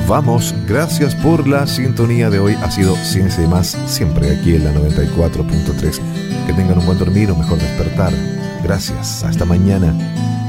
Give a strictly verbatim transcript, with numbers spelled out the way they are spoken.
vamos. Gracias por la sintonía de hoy. Ha sido Ciencia y Más, siempre aquí en la noventa y cuatro punto tres. Que tengan un buen dormir o mejor despertar. Gracias. Hasta mañana.